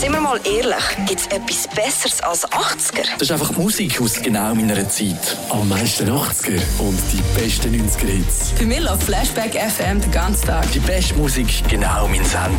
Sind wir mal ehrlich, gibt es etwas Besseres als 80er? Das ist einfach Musik aus genau meiner Zeit. Am meisten 80er und die besten 90er Hits. Für mich läuft Flashback FM den ganzen Tag. Die beste Musik, genau mein Sender.